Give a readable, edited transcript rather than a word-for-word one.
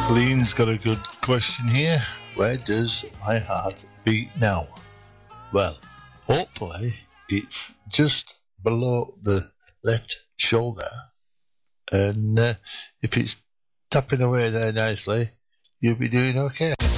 Celine's got a good question here. Where does my heart beat now? Well, hopefully it's just below the left shoulder, and if it's tapping away there nicely, you'll be doing okay.